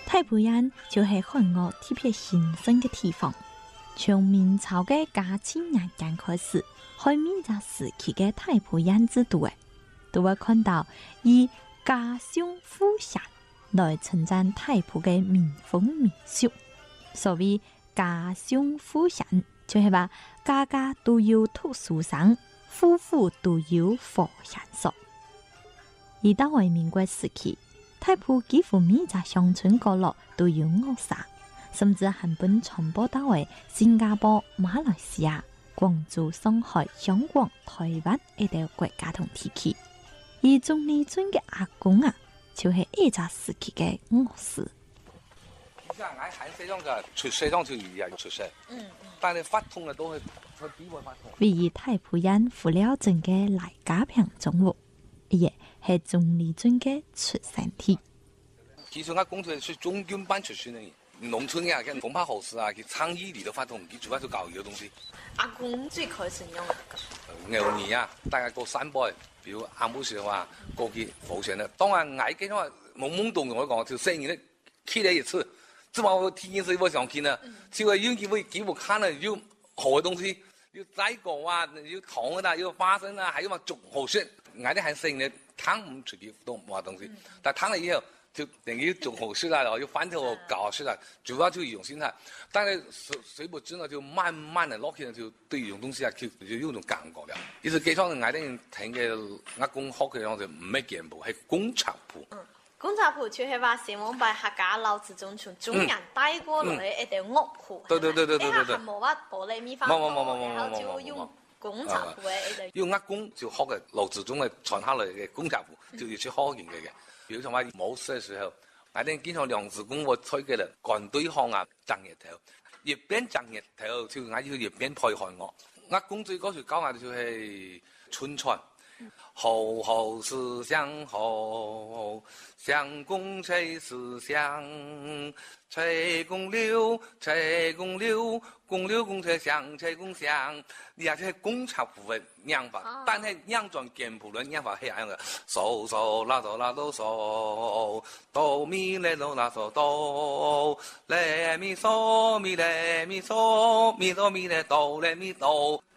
太浦庵就係韓國特別興盛嘅地方。從明朝嘅嘉慶年間開始，喺明治時期嘅太浦庵制度都會看到以家鄉富閒來稱讚太浦嘅民風民俗。所謂家鄉富閒，就係話家家都有讀書生，戶戶都有佛像所。而到為民國時期，太浦幾乎每個鄉村角落都有樂xã，甚至韓本傳播到為新加坡、馬來西亞、廣州、上海、香港、台灣一啲國家同地區。而鍾麗尊嘅阿公就係一個時期嘅樂師。 其實我喺西裝就出西裝就而家出世，但係發通嘅都係佢比我發通。 位於太浦庵傅寮鎮嘅賴家坪中屋，亦係鍾麗尊嘅出生地。 其實我工作係中軍班出身嘅，農村嘅跟風炮好事佢倡議裏頭發通，佢主要就搞呢個東西。 阿公最開始用牛年大家過三輩，比如阿母時話過去浮上啦。當然矮嘅話懵懵懂懂我講，就1年咧去了一次，只話我天天是我上去呢，就係因為給我看了有好嘅東西，有齋果有糖有花生還有嘛種好食。矮的還1年湯唔出去都冇東西，但湯了以後就等於種好食啦，然後又翻頭搞食啦，主要就用心態。但係水不知呢，就慢慢的落去呢，就對用東西就有種感覺了。意思基礎矮的人聽嘅阿公學嘅樣就唔係劍譜，係工茶譜。 工茶譜就係話先往拜客家老子中從中人帶過來一條樂譜。 對。 係冇話玻璃米飯，然後就用工茶譜嘅。 因為阿公就學嘅老子中嘅傳下來嘅工茶譜，就要去學嘅嘅。比如像話冇事嘅時候，我哋經常梁子公我吹嘅啦，幹對行掙日頭，一邊掙日頭，就我要一邊配合我。阿公最嗰時教我就係春傳，好好思鄉好，鄉公吹思鄉，吹公溜，吹公溜，公溜公吹鄉，吹公鄉。你係係工茶譜嘅釀法，但係釀轉簡譜嘅釀法係咁嘅，嗦嗦啦嗦啦哆嗦，哆咪來哆啦嗦哆，來咪嗦咪來咪嗦，咪嗦咪來哆來咪哆。